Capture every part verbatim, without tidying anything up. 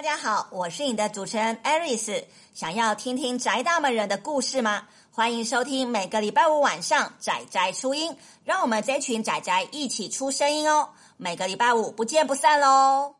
大家好，我是你的主持人 Aris。想要听听宅大们人的故事吗？欢迎收听每个礼拜五晚上宅宅出音，让我们这群宅宅一起出声音哦。每个礼拜五不见不散喽！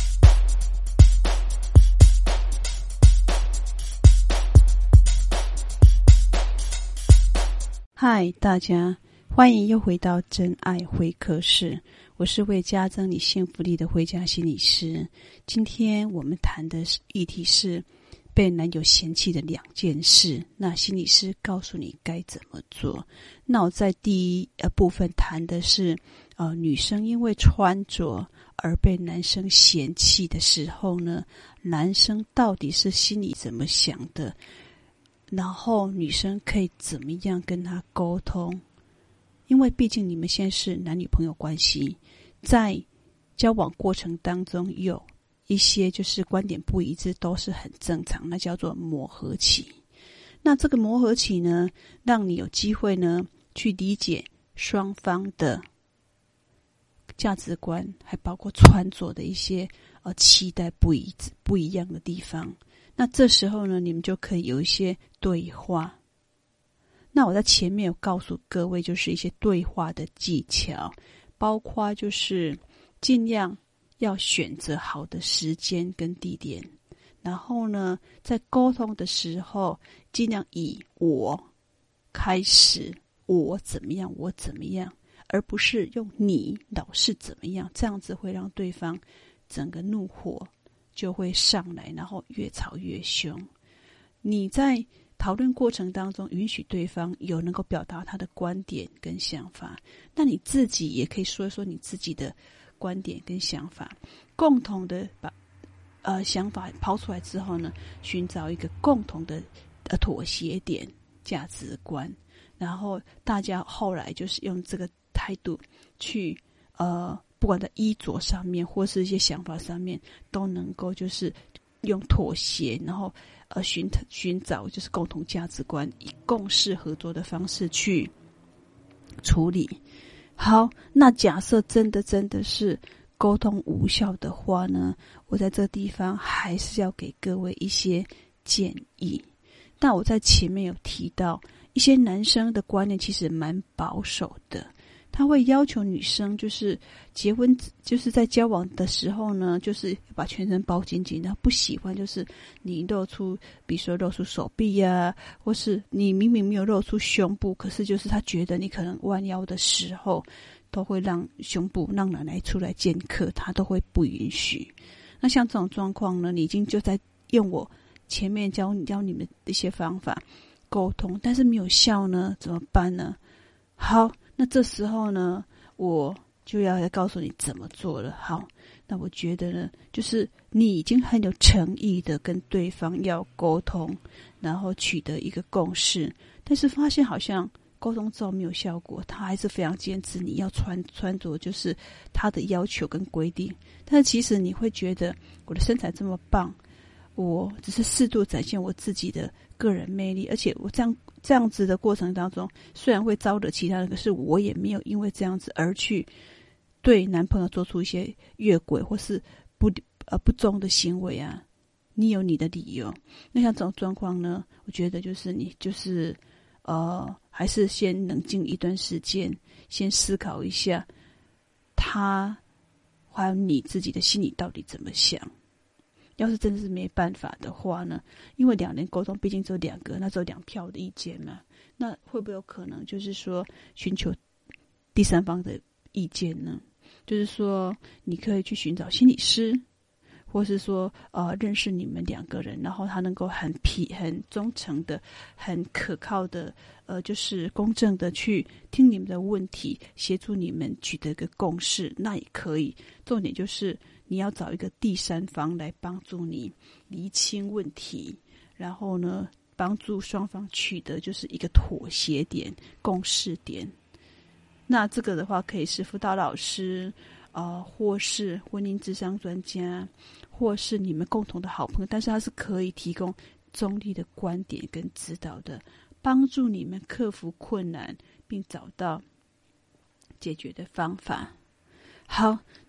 嗨，大家欢迎又回到真爱会客室，我是为加增你幸福力的回家心理师。今天我们谈的议题是被男友嫌弃的两件事，那心理师告诉你该怎么做。那我在第一呃部分谈的是呃女生因为穿着而被男生嫌弃的时候呢，男生到底是心里怎么想的，然后女生可以怎么样跟他沟通。因为毕竟你们现在是男女朋友关系，在交往过程当中有一些就是观点不一致都是很正常，那叫做磨合期。那这个磨合期呢，让你有机会呢去理解双方的价值观，还包括穿着的一些呃期待不一致不一样的地方。那这时候呢，你们就可以有一些对话。那我在前面有告诉各位，就是一些对话的技巧，包括就是尽量要选择好的时间跟地点，然后呢，在沟通的时候，尽量以我开始，我怎么样，我怎么样，而不是用你老是怎么样，这样子会让对方整个怒火就会上来，然后越吵越凶。你在讨论过程当中允许对方有能够表达他的观点跟想法，那你自己也可以说一说你自己的观点跟想法，共同的把呃想法抛出来之后呢，寻找一个共同的呃妥协点价值观，然后大家后来就是用这个态度去呃不管在衣着上面或是一些想法上面都能够就是用妥协，然后呃寻寻找就是共同价值观，以共识合作的方式去处理。好，那假设真的真的是沟通无效的话呢，我在这个地方还是要给各位一些建议。那我在前面有提到，一些男生的观念其实蛮保守的，他会要求女生就是结婚就是在交往的时候呢，就是把全身包紧紧的，不喜欢就是你露出比如说露出手臂啊，或是你明明没有露出胸部，可是就是他觉得你可能弯腰的时候都会让胸部让奶奶出来见客，他都会不允许。那像这种状况呢，你已经就在用我前面教教你们的一些方法沟通，但是没有效呢，怎么办呢？好，那这时候呢，我就要来告诉你怎么做了。好，那我觉得呢，就是你已经很有诚意的跟对方要沟通，然后取得一个共识，但是发现好像沟通之后没有效果，他还是非常坚持你要穿穿着就是他的要求跟规定。但是其实你会觉得我的身材这么棒，我只是适度展现我自己的个人魅力，而且我这样这样子的过程当中，虽然会招惹其他人，可是我也没有因为这样子而去对男朋友做出一些越轨或是不呃不忠的行为啊。你有你的理由。那像这种状况呢，我觉得就是你就是呃还是先冷静一段时间，先思考一下他还有你自己的心里到底怎么想。要是真的是没办法的话呢，因为两人沟通毕竟只有两个，那只有两票的意见嘛，那会不会有可能就是说寻求第三方的意见呢？就是说你可以去寻找心理师，或是说呃认识你们两个人，然后他能够很皮很忠诚的很可靠的呃就是公正的去听你们的问题，协助你们取得一个共识，那也可以。重点就是你要找一个第三方来帮助你厘清问题，然后呢帮助双方取得就是一个妥协点共识点。那这个的话可以是辅导老师呃，或是婚姻諮商专家，或是你们共同的好朋友，但是他是可以提供中立的观点跟指导的，帮助你们克服困难并找到解决的方法。好，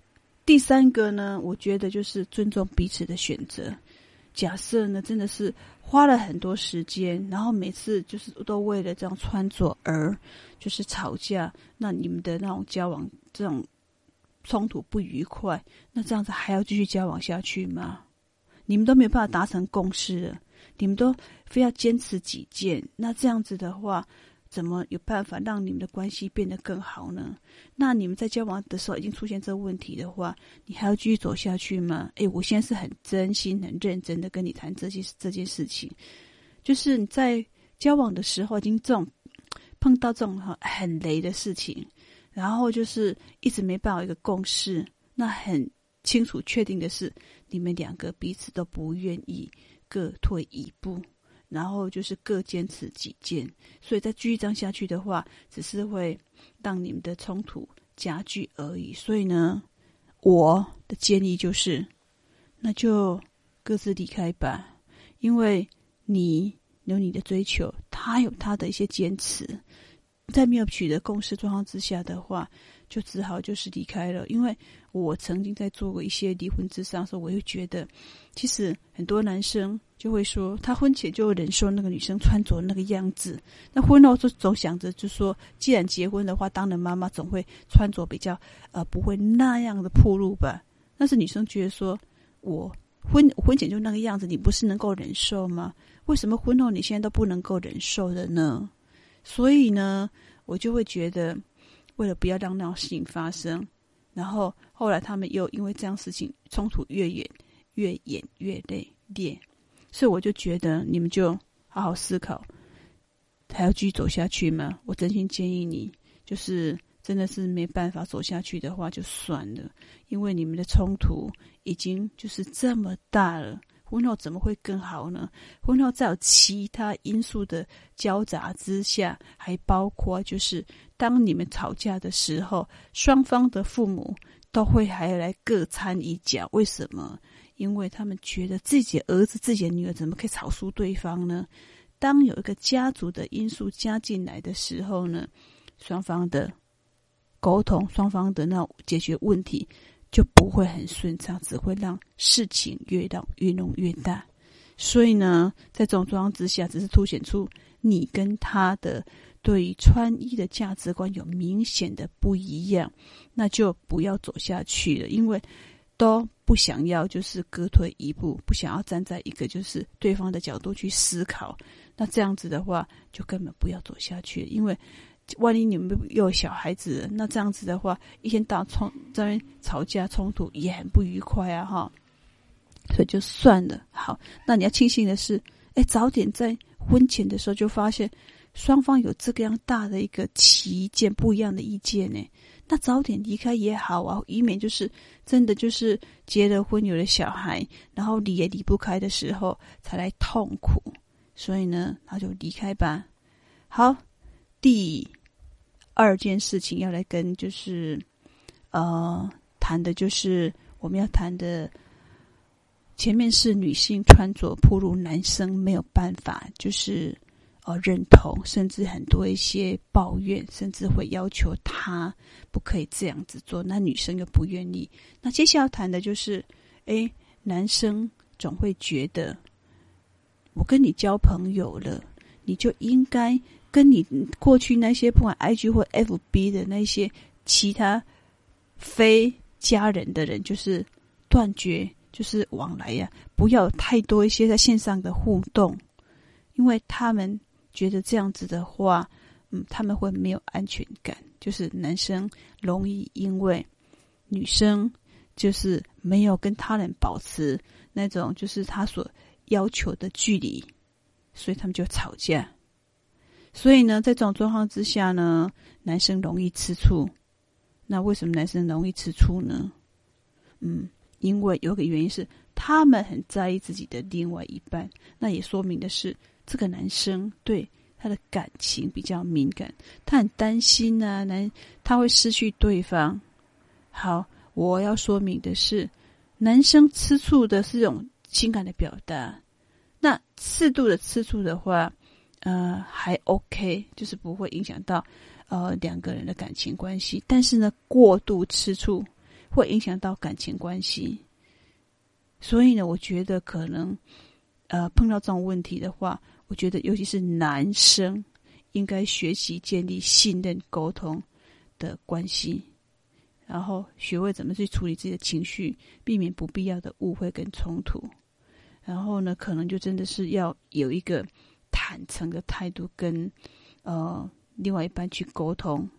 第三个呢，我觉得就是尊重彼此的选择。假设呢，真的是花了很多时间，然后每次就是都为了这样穿着而就是吵架，那你们的那种交往这种冲突不愉快，那这样子还要继续交往下去吗？你们都没有办法达成共识了，你们都非要坚持己见，那这样子的话，怎么有办法让你们的关系变得更好呢？那你们在交往的时候已经出现这个问题的话，你还要继续走下去吗？诶，我现在是很真心很认真的跟你谈这件这件事情，就是你在交往的时候已经这种碰到这种很雷的事情，然后就是一直没办法有一个共识，那很清楚确定的是你们两个彼此都不愿意各退一步，然后就是各坚持己见，所以再继续这样下去的话，只是会让你们的冲突加剧而已。所以呢，我的建议就是，那就各自离开吧，因为你有你的追求，他有他的一些坚持，在没有取得共识状况之下的话，就只好就是离开了。因为我曾经在做过一些离婚咨商的时候，我会觉得其实很多男生就会说，他婚前就会忍受那个女生穿着那个样子，那婚后就总想着就说，既然结婚的话，当了妈妈总会穿着比较呃不会那样的暴露吧。但是女生觉得说，我婚婚前就那个样子，你不是能够忍受吗？为什么婚后你现在都不能够忍受的呢？所以呢，我就会觉得，为了不要让那种事情发生，然后后来他们又因为这样事情冲突越演越演越烈烈，所以我就觉得你们就好好思考，还要继续走下去吗？我真心建议你，就是真的是没办法走下去的话就算了，因为你们的冲突已经就是这么大了，婚后怎么会更好呢？婚后再有其他因素的交杂之下，还包括就是当你们吵架的时候，双方的父母都会还来各掺一脚。为什么？因为他们觉得自己的儿子自己的女儿怎么可以吵输对方呢？当有一个家族的因素加进来的时候呢，双方的沟通，双方的那种解决问题就不会很顺畅，只会让事情越让越弄越大。所以呢，在这种状况之下，只是凸显出你跟他的对于穿衣的价值观有明显的不一样，那就不要走下去了，因为都不想要就是各退一步，不想要站在一个就是对方的角度去思考，那这样子的话就根本不要走下去了。因为万一你们又有小孩子了，那这样子的话一天到晚冲在那边吵架冲突也很不愉快啊哈，所以就算了。好，那你要庆幸的是，哎，早点在婚前的时候就发现双方有这个样大的一个歧见不一样的意见呢，那早点离开也好啊，以免就是真的就是结了婚有了小孩，然后离也离不开的时候才来痛苦。所以呢，那就离开吧。好，第二件事情要来跟就是呃谈的就是我们要谈的，前面是女性穿着暴露，男生没有办法就是呃认同，甚至很多一些抱怨，甚至会要求他不可以这样子做，那女生又不愿意。那接下来要谈的就是诶男生总会觉得我跟你交朋友了，你就应该跟你过去那些不管 I G 或 F B 的那些其他非家人的人就是断绝就是往来呀、啊，不要有太多一些在线上的互动，因为他们觉得这样子的话，嗯，他们会没有安全感，就是男生容易因为女生就是没有跟他人保持那种就是他所要求的距离，所以他们就吵架。所以呢，在这种状况之下呢，男生容易吃醋。那为什么男生容易吃醋呢？嗯，因为有个原因是他们很在意自己的另外一半，那也说明的是这个男生对他的感情比较敏感，他很担心啊，男他会失去对方。好，我要说明的是，男生吃醋的是这种情感的表达，那适度的吃醋的话，呃，还 OK， 就是不会影响到呃两个人的感情关系。但是呢，过度吃醋会影响到感情关系。所以呢，我觉得可能呃碰到这种问题的话，我觉得尤其是男生应该学习建立信任沟通的关系，然后学会怎么去处理自己的情绪，避免不必要的误会跟冲突。然后呢，可能就真的是要有一个坦诚的态度跟呃另外一半去沟通。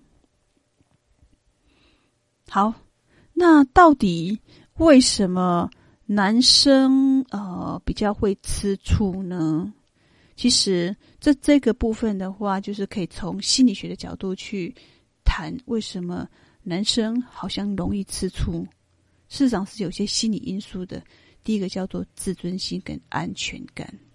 好，那到底为什么男生呃比较会吃醋呢？其实这这个部分的话，就是可以从心理学的角度去谈为什么男生好像容易吃醋。事实上是有些心理因素的。第一个叫做自尊心跟安全感。